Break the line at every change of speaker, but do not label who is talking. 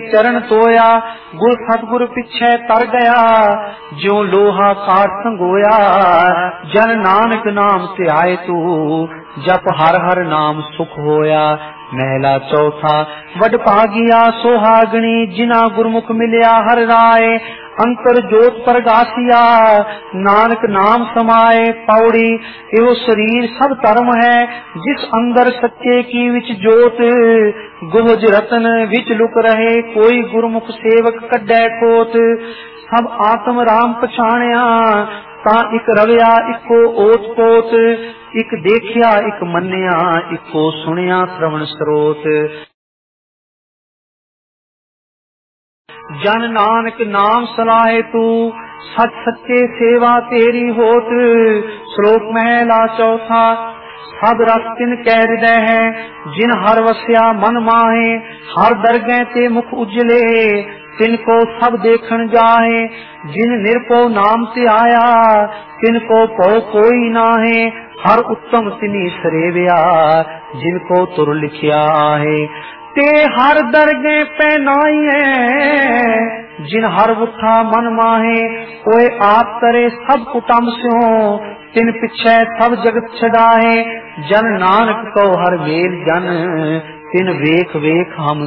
चरण तोया, गुर सतगुर पिछे तर गया, ज्यों लोहा काट संगोया। जन नानक नाम ध्याए तू, जप हर हर नाम सुख होया। महला चौथा। वड भागिया सोहागणी, जिना गुरमुख मिलिया हर राय। अंतर जोत प्रगासिया, नानक नाम समाए। पौड़ी। एवं शरीर सब धर्म है, जिस अंदर सच्चे की विच जोत। गुहज रतन विच लुक रहे, कोई गुरमुख सेवक कड्डे कोत। सब आत्म राम पछाणिया, ता इक रविया इको ओत पोत। इक देखिया इक मन्निया, इको सुनिया श्रवण स्रोत। जन नानक नाम सलाहे तू, सच सच्चे सेवा तेरी होत। श्लोक महला चौथा। सब रस तिन कै हृदय है, जिन हर वस्या मन माहे। हर दरगह ते मुख उजले, तिनको सब देखन जाहे। जिन निरपो नाम ते आया, तिनको पौ कोई नाहे। हर उत्तम तिनी सरेव्या, जिनको तुर लिखिया है। ते हर दरगह पहनाइए, जिन हर बुठा मन माहे। कोई आप करे सब कुटम स्यों, तिन पिछे सब जगत छड़ाए। जन नानक को हर वेल जन, तिन वेख वेख हम